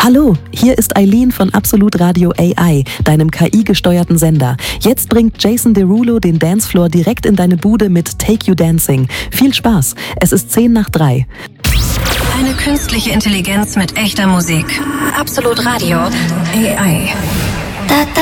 Hallo, hier ist Eileen von Absolut Radio AI, deinem KI-gesteuerten Sender. Jetzt bringt Jason Derulo den Dancefloor direkt in deine Bude mit Take You Dancing. Viel Spaß, es ist 2:10. Eine künstliche Intelligenz mit echter Musik. Absolut Radio AI.